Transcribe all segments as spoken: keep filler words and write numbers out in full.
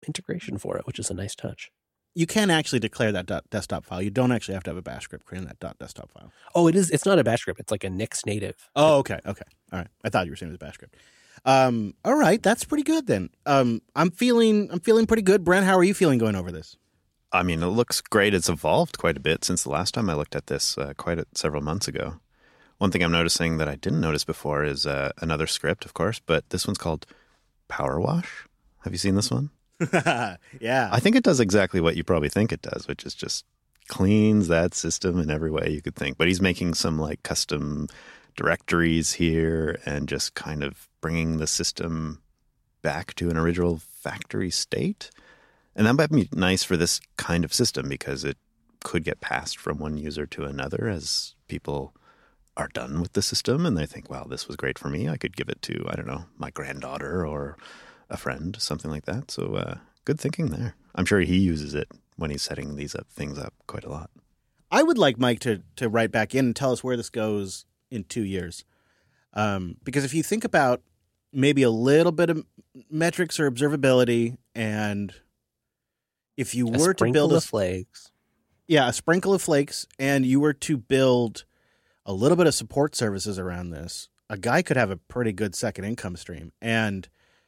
integration for it, which is a nice touch. You can actually declare that .desktop file. You don't actually have to have a bash script creating that .desktop file. Oh, it is. It's not a bash script. It's like a Nix native. Oh, okay. Okay. All right. I thought you were saying it was a bash script. Um, all right. That's pretty good then. Um, I'm feeling, I'm feeling pretty good. Brent, how are you feeling going over this? I mean, it looks great. It's evolved quite a bit since the last time I looked at this, uh, quite a, several months ago. One thing I'm noticing that I didn't notice before is uh, another script, of course, but this one's called Power Wash. Have you seen this one? Yeah. I think it does exactly what you probably think it does, which is just cleans that system in every way you could think. But he's making some like custom directories here and just kind of bringing the system back to an original factory state. And that might be nice for this kind of system because it could get passed from one user to another as people are done with the system and they think, wow, this was great for me. I could give it to, I don't know, my granddaughter or a friend, something like that. So uh, good thinking there. I'm sure he uses it when he's setting these up, things up quite a lot. I would like Mike to to write back in and tell us where this goes in two years. Um, because if you think about maybe a little bit of metrics or observability, and if you A were to build sprinkle a of flakes. Yeah, a sprinkle of flakes, and you were to build a little bit of support services around this, a guy could have a pretty good second income stream. And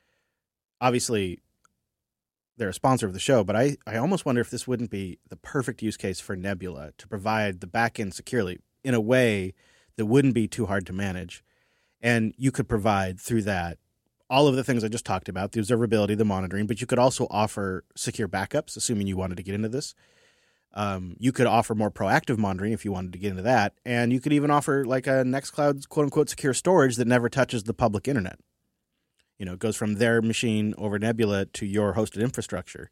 obviously, they're a sponsor of the show, but I, I almost wonder if this wouldn't be the perfect use case for Nebula to provide the backend securely in a way that wouldn't be too hard to manage. And you could provide through that all of the things I just talked about, the observability, the monitoring, but you could also offer secure backups, assuming you wanted to get into this. Um, you could offer more proactive monitoring if you wanted to get into that. And you could even offer like a Nextcloud quote-unquote secure storage that never touches the public internet. You know, it goes from their machine over Nebula to your hosted infrastructure.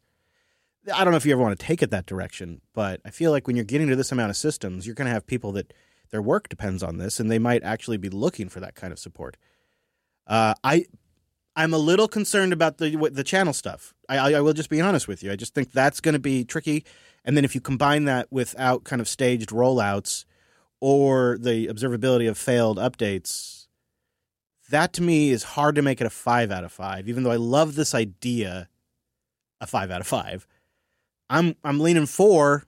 I don't know if you ever want to take it that direction, but I feel like when you're getting to this amount of systems, you're going to have people that their work depends on this, and they might actually be looking for that kind of support. Uh, I, I'm a little concerned about the the channel stuff. I, I, I will just be honest with you. I just think that's going to be tricky. And then if you combine that without kind of staged rollouts or the observability of failed updates, that to me is hard to make it a five out of five, even though I love this idea, a five out of five. I'm I'm leaning four,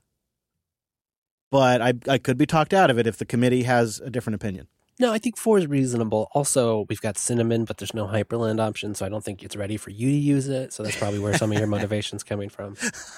but I I could be talked out of it if the committee has a different opinion. No, I think four is reasonable. Also, we've got Cinnamon, but there's no Hyperland option, so I don't think it's ready for you to use it. So that's probably where some of your motivation's coming from.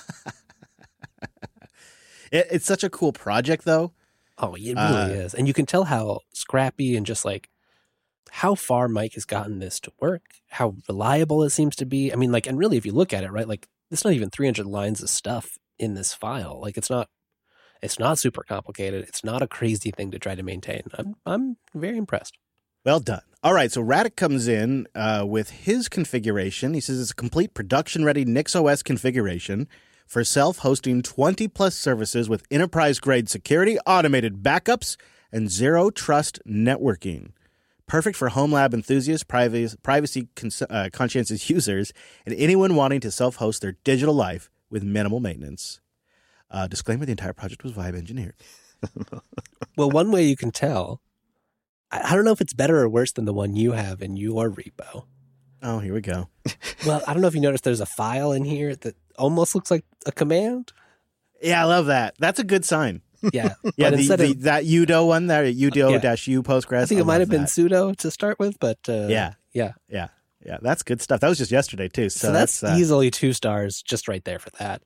it, it's such a cool project, though. Oh, it really Uh, is. And you can tell how scrappy and just like how far Mike has gotten this to work, how reliable it seems to be. I mean, like, and really, if you look at it, right, like, it's not even three hundred lines of stuff in this file. Like, it's not, it's not super complicated. It's not a crazy thing to try to maintain. I'm, I'm very impressed. Well done. All right, so Radek comes in uh, with his configuration. He says it's a complete production-ready NixOS configuration for self-hosting twenty-plus services with enterprise-grade security, automated backups, and zero-trust networking. Perfect for home lab enthusiasts, privacy, privacy cons- uh, conscientious users, and anyone wanting to self-host their digital life with minimal maintenance. Uh, disclaimer, the entire project was Vibe engineered. Well, one way you can tell, I, I don't know if it's better or worse than the one you have in your repo. Oh, here we go. Well, I don't know if you noticed there's a file in here that almost looks like a command. Yeah, I love that. That's a good sign. Yeah. Yeah, But the, instead the, of, that udo one there, udo-u Postgres. I think it I might love have been that. sudo to start with, but uh, Yeah. yeah. Yeah, yeah, that's good stuff. That was just yesterday, too. So, So, that's, uh, easily two stars just right there for that.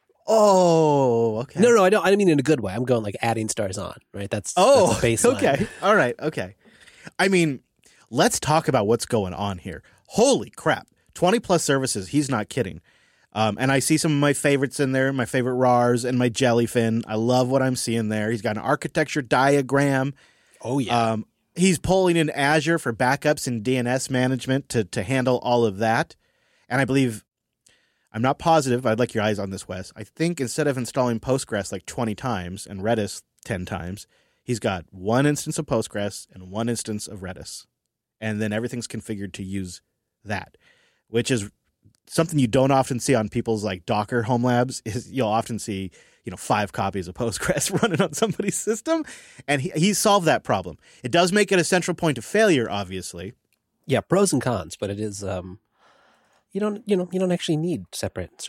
Oh, okay. No, no, I don't. I don't mean in a good way. I'm going like adding stars on, right? That's Oh, that's a baseline. okay. All right, okay. I mean, let's talk about what's going on here. Holy crap. twenty plus services. He's not kidding. Um, and I see some of my favorites in there, my favorite R A Rs and my Jellyfin. I love what I'm seeing there. He's got an architecture diagram. Oh, yeah. Um, he's pulling in Azure for backups and D N S management to, to handle all of that. And I believe, I'm not positive, I'd like your eyes on this, Wes. I think instead of installing Postgres like twenty times and Redis ten times, he's got one instance of Postgres and one instance of Redis. And then everything's configured to use that, which is something you don't often see on people's like Docker home labs. Is you'll often see, you know, five copies of Postgres running on somebody's system, and he, he solved that problem. It does make it a central point of failure, obviously. Yeah, pros and cons, but it is, um, you don't, you know, you don't actually need separate